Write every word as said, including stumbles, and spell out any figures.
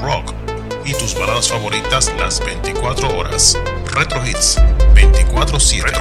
rock y tus baladas favoritas las veinticuatro horas. Retro Hits veinticuatro siete.